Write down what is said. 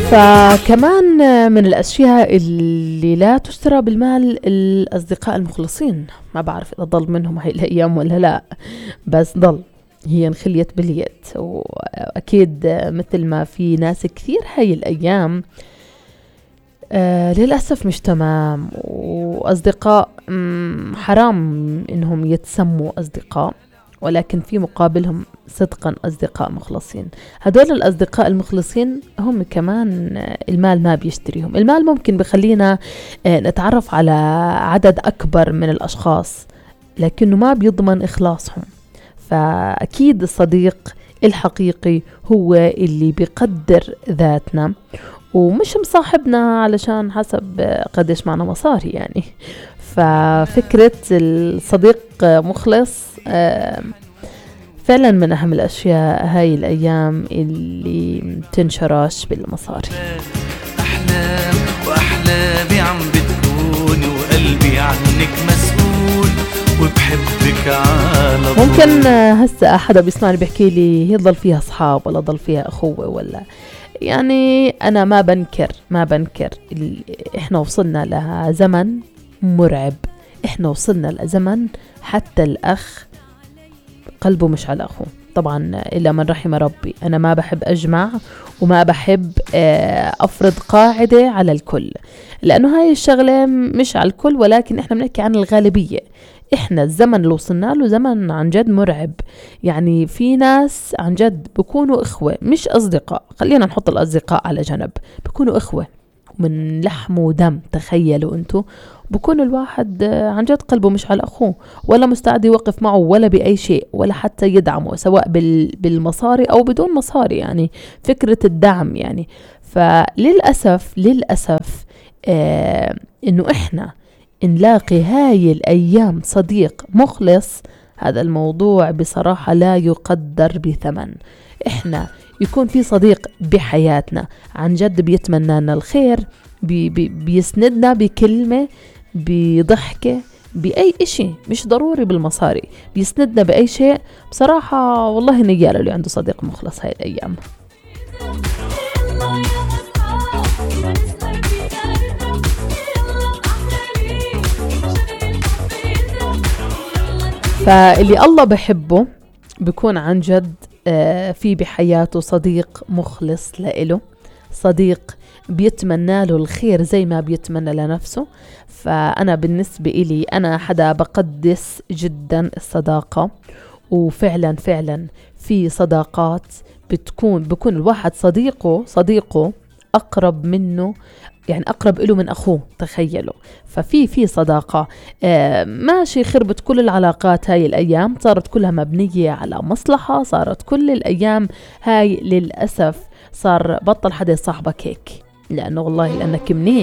فكمان من الأشياء اللي لا تشترى بالمال الأصدقاء المخلصين. ما بعرف إذا ضل منهم هاي الأيام ولا لا، بس ضل، هي انخليت باليد. وأكيد مثل ما في ناس كثير هاي الأيام للأسف مش تمام، وأصدقاء حرام إنهم يتسموا أصدقاء، ولكن في مقابلهم صدقا أصدقاء مخلصين. هدول الأصدقاء المخلصين هم كمان المال ما بيشتريهم. المال ممكن بخلينا نتعرف على عدد أكبر من الأشخاص، لكنه ما بيضمن إخلاصهم. فأكيد الصديق الحقيقي هو اللي بيقدر ذاتنا، ومش مصاحبنا علشان حسب قديش معنا مصاري يعني. ففكرة الصديق مخلص فعلا من أهم الأشياء هاي الأيام اللي تنشراش بالمصاري. أحلام وأحلامي عم بتكون، وقلبي عنك مسؤول، وبحبك على طول. ممكن هسه أحدا بيسمعني بيحكي لي هي ضل فيها أصحاب ولا ضل فيها أخوة ولا، يعني أنا ما بنكر إحنا وصلنا لزمن مرعب. إحنا وصلنا لزمن حتى الأخ قلبه مش على أخوه، طبعا إلا من رحم ربي. أنا ما بحب أجمع وما بحب أفرض قاعدة على الكل، لأنه هاي الشغلة مش على الكل، ولكن إحنا بنحكي عن الغالبية. إحنا الزمن اللي وصلنا له زمن عن جد مرعب. يعني في ناس عن جد بيكونوا إخوة مش أصدقاء، خلينا نحط الأصدقاء على جنب، بيكونوا إخوة من لحم ودم. تخيلوا أنتوا، بكون الواحد عن جد قلبه مش على أخوه، ولا مستعد يوقف معه ولا بأي شيء، ولا حتى يدعمه سواء بالمصاري أو بدون مصاري، يعني فكرة الدعم يعني. فللأسف إنه إحنا نلاقي هاي الأيام صديق مخلص، هذا الموضوع بصراحة لا يقدر بثمن. إحنا يكون في صديق بحياتنا عن جد بيتمنى لنا الخير، بيسندنا بكلمة، بضحكة، بأي إشي، مش ضروري بالمصاري، بيسندنا بأي شيء. بصراحة والله نيال اللي عنده صديق مخلص هاي الأيام. فاللي الله بحبه بيكون عن جد في بحياته صديق مخلص لإله، صديق بيتمنى له الخير زي ما بيتمنى لنفسه. فأنا بالنسبة إلي أنا حدا بقدس جدا الصداقة، وفعلا في صداقات بيكون الواحد صديقه أقرب منه، يعني أقرب له من أخوه، تخيلوا. ففي صداقة ماشي. خربت كل العلاقات هاي الأيام، صارت كلها مبنية على مصلحة، صارت كل الأيام هاي للأسف صار بطل حدا يصاحبك هيك، لأنه والله لأنك منيح